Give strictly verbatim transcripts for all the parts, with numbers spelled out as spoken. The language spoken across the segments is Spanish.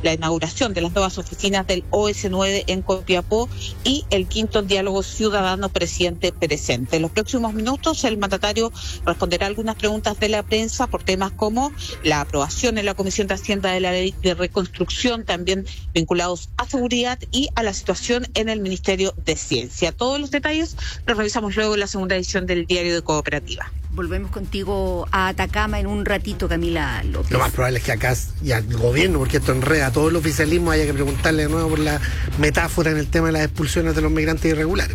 la inauguración de las nuevas oficinas del O S nueve en Copiapó y el quinto diálogo ciudadano presidente presente. En los próximos minutos el mandatario responderá algunas preguntas de la prensa por temas como la aprobación en la Comisión de Hacienda de la Ley de Reconstrucción, también vinculados a seguridad y a la situación en el Ministerio de Ciencia. Todos los detalles los revisamos luego en la segunda edición del Diario de Cooperativa. Volvemos contigo a Atacama en un ratito, Camila López. Lo más probable es que acá y al gobierno, porque esto enreda a todo el oficialismo, haya que preguntarle de nuevo por la metáfora en el tema de las expulsiones de los migrantes irregulares.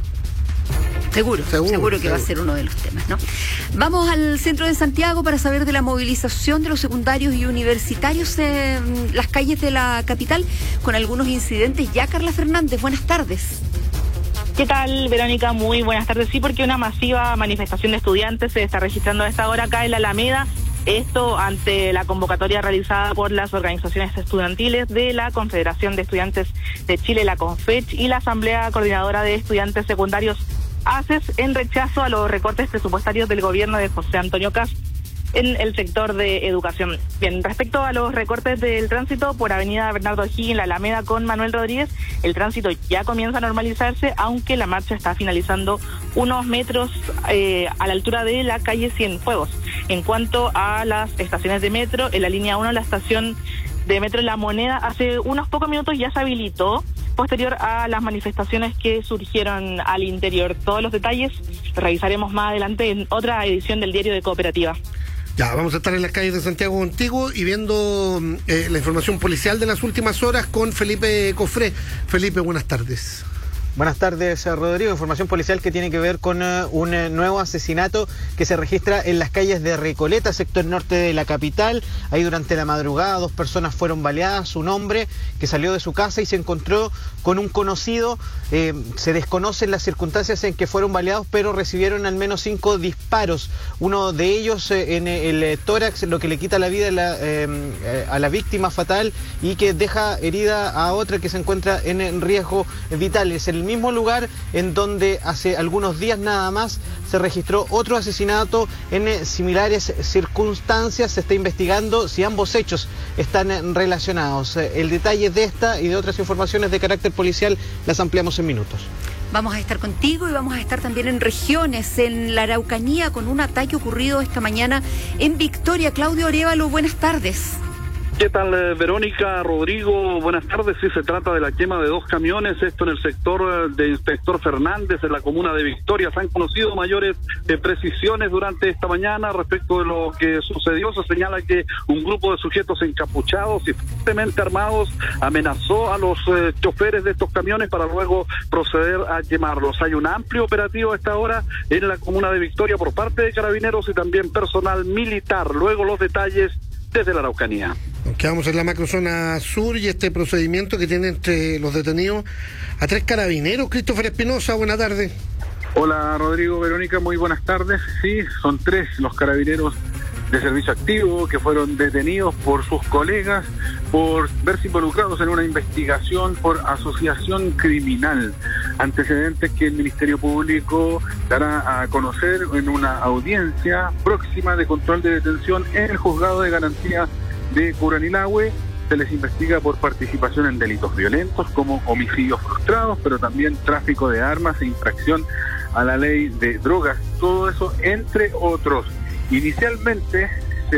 Seguro, seguro, seguro que seguro. va a ser uno de los temas, ¿no? Vamos al centro de Santiago para saber de la movilización de los secundarios y universitarios en las calles de la capital, con algunos incidentes. Ya, Carla Fernández, buenas tardes. ¿Qué tal, Verónica? Muy buenas tardes. Sí, porque una masiva manifestación de estudiantes se está registrando a esta hora acá en la Alameda. Esto ante la convocatoria realizada por las organizaciones estudiantiles de la Confederación de Estudiantes de Chile, la CONFECH, y la Asamblea Coordinadora de Estudiantes Secundarios, ACES, en rechazo a los recortes presupuestarios del gobierno de José Antonio Kast en el sector de educación. Bien, respecto a los recortes del tránsito por avenida Bernardo O'Higgins, la Alameda con Manuel Rodríguez, el tránsito ya comienza a normalizarse, aunque la marcha está finalizando unos metros eh, a la altura de la calle Cienfuegos. En cuanto a las estaciones de metro, en la línea uno, la estación de metro La Moneda, hace unos pocos minutos ya se habilitó, posterior a las manifestaciones que surgieron al interior. Todos los detalles los revisaremos más adelante en otra edición del Diario de Cooperativa. Ya, vamos a estar en las calles de Santiago contigo y viendo eh, la información policial de las últimas horas con Felipe Cofré. Felipe, buenas tardes. Buenas tardes, Rodrigo. Información policial que tiene que ver con uh, un uh, nuevo asesinato que se registra en las calles de Recoleta, sector norte de la capital. Ahí durante la madrugada dos personas fueron baleadas. Un hombre que salió de su casa y se encontró con un conocido. Eh, se desconocen las circunstancias en que fueron baleados, pero recibieron al menos cinco disparos. Uno de ellos eh, en el eh, tórax, lo que le quita la vida a la, eh, a la víctima fatal y que deja herida a otra que se encuentra en, en riesgo vital. Es el mismo lugar en donde hace algunos días nada más se registró otro asesinato en similares circunstancias. Se está investigando si ambos hechos están relacionados. El detalle de esta y de otras informaciones de carácter policial las ampliamos en minutos. Vamos a estar contigo y vamos a estar también en regiones, en la Araucanía, con un ataque ocurrido esta mañana en Victoria. Claudio Arévalo, buenas tardes. ¿Qué tal, Verónica, Rodrigo? Buenas tardes. Sí, se trata de la quema de dos camiones, esto en el sector de Inspector Fernández, en la comuna de Victoria. Se han conocido mayores eh, precisiones durante esta mañana respecto de lo que sucedió. Se señala que un grupo de sujetos encapuchados y fuertemente armados amenazó a los eh, choferes de estos camiones para luego proceder a quemarlos. Hay un amplio operativo a esta hora en la comuna de Victoria por parte de carabineros y también personal militar. Luego los detalles desde la Araucanía. Nos quedamos en la macrozona sur y este procedimiento que tiene entre los detenidos a tres carabineros. Christopher Espinosa, buenas tardes. Hola, Rodrigo, Verónica, muy buenas tardes. Sí, son tres los carabineros de servicio activo que fueron detenidos por sus colegas por verse involucrados en una investigación por asociación criminal, antecedentes que el Ministerio Público dará a conocer en una audiencia próxima de control de detención en el Juzgado de Garantía de Curanilahue. Se les investiga por participación en delitos violentos como homicidios frustrados, pero también tráfico de armas e infracción a la ley de drogas, todo eso entre otros. Inicialmente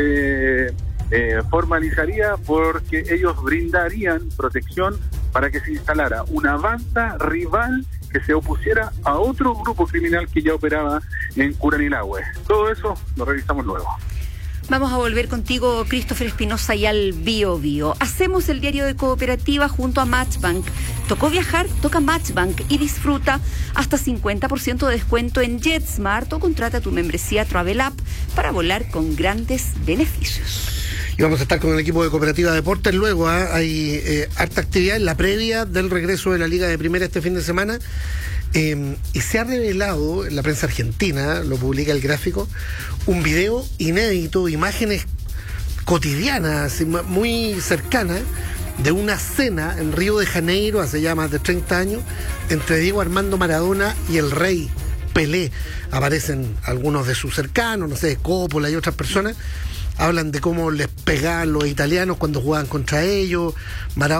se eh, formalizaría porque ellos brindarían protección para que se instalara una banda rival que se opusiera a otro grupo criminal que ya operaba en Curanilahue. Todo eso lo revisamos luego. Vamos a volver contigo, Christopher Espinosa, y al Bio Bio. Hacemos el Diario de Cooperativa junto a Matchbank. ¿Tocó viajar? Toca Matchbank y disfruta hasta cincuenta por ciento de descuento en JetSmart o contrata tu membresía Travel App para volar con grandes beneficios. Y vamos a estar con el equipo de Cooperativa Deportes luego. ¿eh? Hay eh, harta actividad en la previa del regreso de la Liga de Primera este fin de semana. Eh, y se ha revelado en la prensa argentina, lo publica El Gráfico, un video inédito, imágenes cotidianas, muy cercanas, de una cena en Río de Janeiro hace ya más de treinta años entre Diego Armando Maradona y el rey Pelé. Aparecen algunos de sus cercanos, no sé, Coppola y otras personas. Hablan de cómo les pegaban los italianos cuando jugaban contra ellos. Maradona